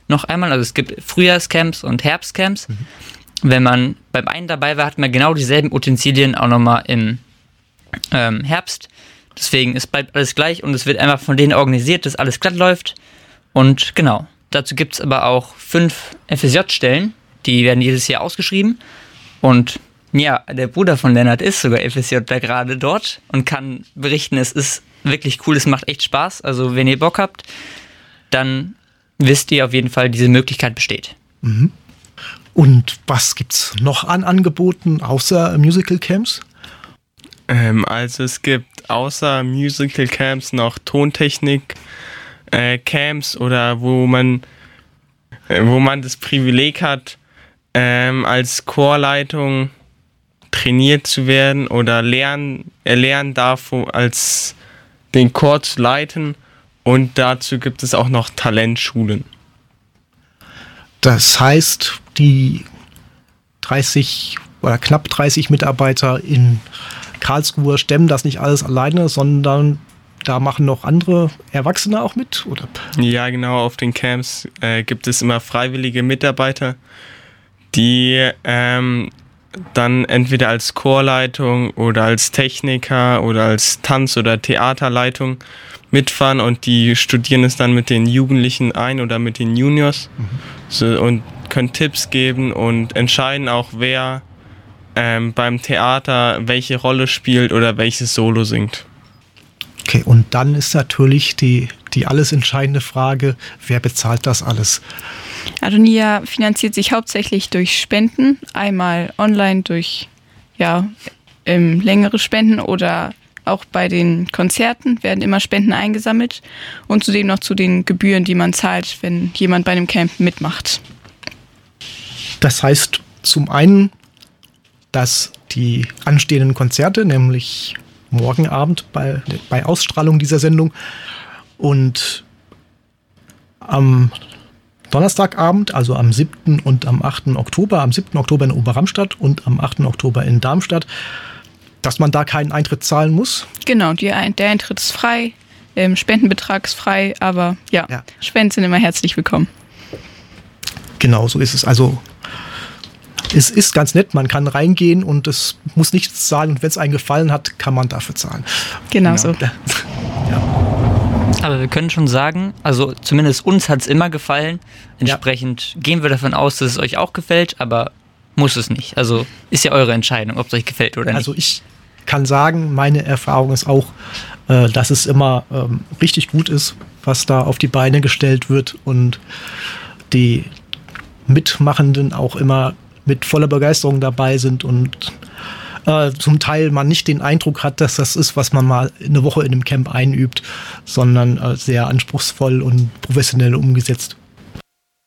noch einmal. Also es gibt Frühjahrscamps und Herbstcamps. Wenn man beim einen dabei war, hat man genau dieselben Utensilien auch nochmal im Herbst. Deswegen, es bleibt alles gleich und es wird einfach von denen organisiert, dass alles glatt läuft. Und genau, dazu gibt es aber auch 5 FSJ-Stellen, die werden jedes Jahr ausgeschrieben. Und ja, der Bruder von Lennart ist sogar FSJ da gerade dort und kann berichten, es ist wirklich cool, es macht echt Spaß. Also wenn ihr Bock habt, dann wisst ihr auf jeden Fall, diese Möglichkeit besteht. Mhm. Und was gibt's noch an Angeboten außer Musical Camps? Also es gibt außer Musical Camps noch Tontechnik Camps oder wo man das Privileg hat, als Chorleitung trainiert zu werden oder lernen darf, als den Chor zu leiten. Und dazu gibt es auch noch Talentschulen. Das heißt, die 30 oder knapp 30 Mitarbeiter in Karlsruhe stemmen das nicht alles alleine, sondern da machen noch andere Erwachsene auch mit, oder? Ja, genau. Auf den Camps gibt es immer freiwillige Mitarbeiter, die dann entweder als Chorleitung oder als Techniker oder als Tanz- oder Theaterleitung mitfahren und die studieren es dann mit den Jugendlichen ein oder mit den Juniors und können Tipps geben und entscheiden auch, wer beim Theater welche Rolle spielt oder welches Solo singt. Okay, und dann ist natürlich die alles entscheidende Frage, wer bezahlt das alles? Adonia finanziert sich hauptsächlich durch Spenden, einmal online durch längere Spenden oder auch bei den Konzerten werden immer Spenden eingesammelt und zudem noch zu den Gebühren, die man zahlt, wenn jemand bei einem Camp mitmacht. Das heißt zum einen, dass die anstehenden Konzerte, nämlich morgen Abend bei Ausstrahlung dieser Sendung und am Donnerstagabend, also am 7. und am 8. Oktober, am 7. Oktober in Oberramstadt und am 8. Oktober in Darmstadt, dass man da keinen Eintritt zahlen muss. Genau, der Eintritt ist frei, Spendenbetrag ist frei, aber ja, Spenden sind immer herzlich willkommen. Genau, so ist es. Also es ist ganz nett, man kann reingehen und es muss nichts zahlen und wenn es einem gefallen hat, kann man dafür zahlen. Genau so. Aber wir können schon sagen, also zumindest uns hat es immer gefallen. Entsprechend gehen wir davon aus, dass es euch auch gefällt, aber muss es nicht. Also ist ja eure Entscheidung, ob es euch gefällt oder nicht. Also ich kann sagen, meine Erfahrung ist auch, dass es immer richtig gut ist, was da auf die Beine gestellt wird und die Mitmachenden auch immer mit voller Begeisterung dabei sind und zum Teil man nicht den Eindruck hat, dass das ist, was man mal eine Woche in einem Camp einübt, sondern sehr anspruchsvoll und professionell umgesetzt.